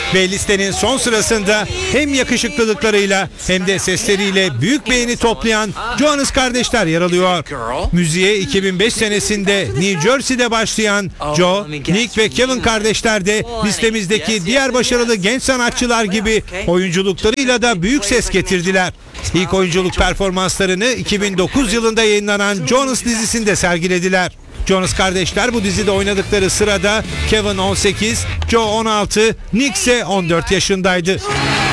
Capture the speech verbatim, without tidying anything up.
Ve listenin son sırasında hem yakışıklılıklarıyla hem de sesleriyle büyük beğeni toplayan Jonas kardeşler yer alıyor. Müziğe iki bin beş senesinde New Jersey'de başlayan Joe, Nick ve Kevin kardeşler de listemizdeki diğer başarılı genç sanatçılar gibi oyunculuklarıyla da büyük ses getirdiler. İlk oyunculuk performanslarını iki bin dokuz yılında yayınlanan Jonas dizisinde sergilediler. Jonas kardeşler bu dizide oynadıkları sırada Kevin on sekiz, Joe on altı, Nick ise on dört yaşındaydı.